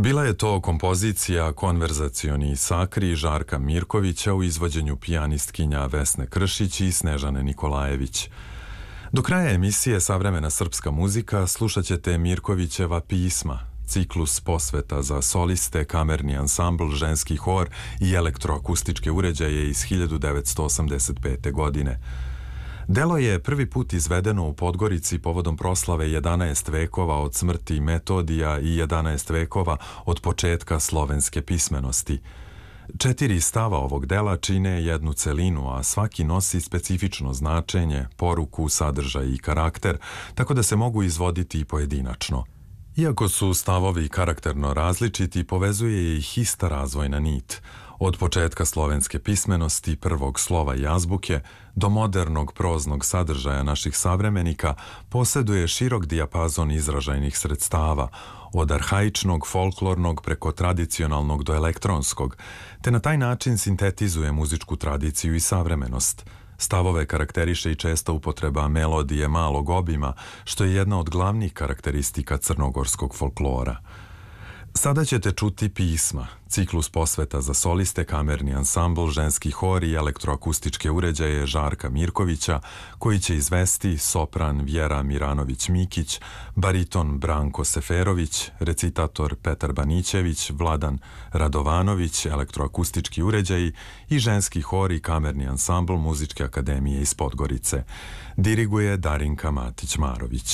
Bila je to kompozicija Konverzacioni sakri Žarka Mirkovića u izvođenju pijanistkinja Vesne Kršić i Snežane Nikolajević. Do kraja emisije Savremena srpska muzika slušat ćete Mirkovićeva pisma, ciklus posveta za soliste, kamerni ansambl, ženski hor i elektroakustičke uređaje iz 1985. godine. Delo je prvi put izvedeno u Podgorici povodom proslave 11 vekova od smrti Metodija i 11 vekova od početka slovenske pismenosti. 4 stava ovog dela čine jednu celinu, a svaki nosi specifično značenje, poruku, sadržaj i karakter, tako da se mogu izvoditi i pojedinačno. Iako su stavovi karakterno različiti, povezuje ih ista razvojna nit. Od početka slovenske pismenosti, prvog slova i azbuke, do modernog proznog sadržaja naših savremenika posjeduje širok dijapazon izražajnih sredstava, od arhaičnog, folklornog preko tradicionalnog do elektronskog, te na taj način sintetizuje muzičku tradiciju i savremenost. Stavove karakteriše i česta upotreba melodije malog obima, što je jedna od glavnih karakteristika crnogorskog folklora. Sada ćete čuti pisma, ciklus posveta za soliste, kamerni ansambl, ženski hor i elektroakustičke uređaje Žarka Mirkovića, koji će izvesti sopran Vjera Miranović-Mikić, bariton Branko Seferović, recitator Petar Banićević, Vladan Radovanović, elektroakustički uređaji i ženski hor i kamerni ansambl Muzičke akademije iz Podgorice. Diriguje Darinka Matić-Marović.